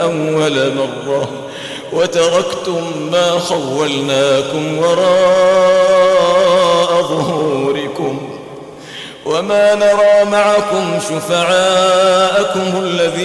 أول مرة وتركتم ما خولناكم وراء ظهوركم وما نرى معكم شفعاءكم الذين